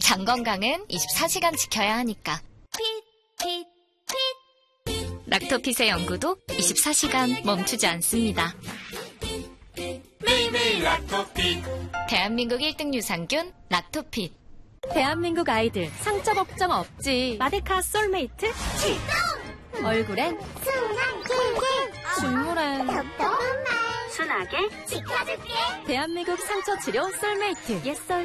장 건강은 24시간 지켜야 하니까. 락토핏의 연구도 24시간 멈추지 않습니다. 매일매일 락토핏. 대한민국 1등 유산균 락토핏. 대한민국 아이들 상처 걱정 없지. 마데카 솔메이트 출동! 얼굴엔 순한 꿀꿀 눈물엔 톡톡한 말 순하게 지켜줄게. 대한민국 상처 치료 솔메이트 옛설